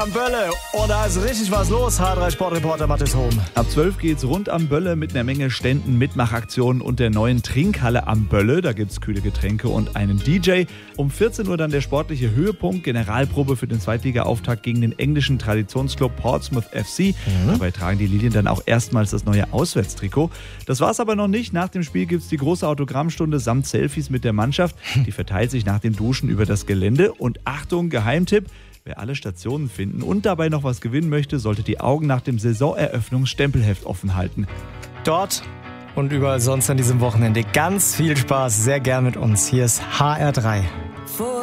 am Bölle. Und da ist richtig was los, H3 Sportreporter Mathis Hohm. Ab 12 geht's rund am Bölle mit einer Menge Ständen, Mitmachaktionen und der neuen Trinkhalle am Bölle. Da gibt's kühle Getränke und einen DJ. Um 14 Uhr dann der sportliche Höhepunkt, Generalprobe für den Zweitliga-Auftakt gegen den englischen Traditionsclub Portsmouth FC. Dabei tragen die Lilien dann auch erstmals das neue Auswärtstrikot. Das war's aber noch nicht. Nach dem Spiel gibt's die große Autogrammstunde samt Selfies mit der Mannschaft. Die verteilt sich nach dem Duschen über das Gelände. Und Achtung, Geheimtipp: Wer alle Stationen finden und dabei noch was gewinnen möchte, sollte die Augen nach dem Saisoneröffnungsstempelheft offen halten. Dort und überall sonst an diesem Wochenende ganz viel Spaß, sehr gern mit uns. Hier ist HR3.